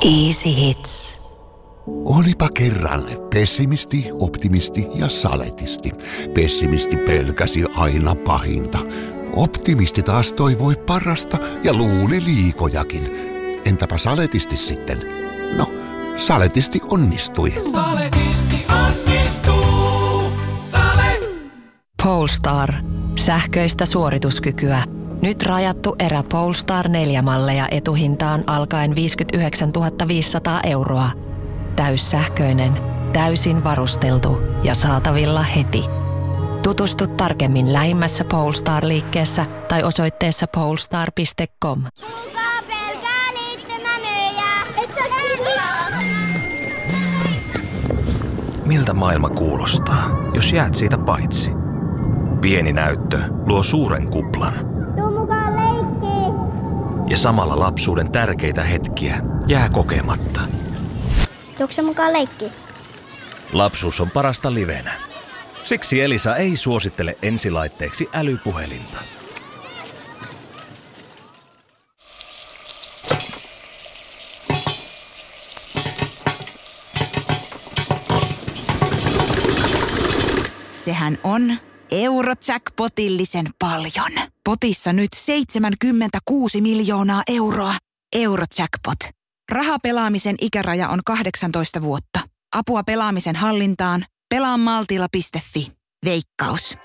Easy Hits. Olipa kerran pessimisti, optimisti ja saletisti. Pessimisti pelkäsi aina pahinta. Optimisti taas toivoi parasta ja luuli liikojakin. Entäpä saletisti sitten? No, saletisti onnistui. Saletisti onnistuu. Polestar. Sähköistä suorituskykyä. Nyt rajattu erä Polestar 4-malleja etuhintaan alkaen 59 500 €. Täyssähköinen, täysin varusteltu ja saatavilla heti. Tutustu tarkemmin lähimmässä Polestar-liikkeessä tai osoitteessa polestar.com. Kuka pelkää liittymänöjä? Et sä Miltä maailma kuulostaa, jos jäät siitä paitsi? Pieni näyttö luo suuren kuplan. Tuu mukaan leikkiin. Ja samalla lapsuuden tärkeitä hetkiä jää kokematta. Tuukse mukaan leikkiin? Lapsuus on parasta livenä. Siksi Elisa ei suosittele ensilaitteeksi älypuhelinta. Sehän on Eurojackpotillisen paljon. Potissa nyt 76 miljoonaa euroa. Eurojackpot. Rahapelaamisen ikäraja on 18 vuotta. Apua pelaamisen hallintaan. Pelaamaltilla.fi. Veikkaus.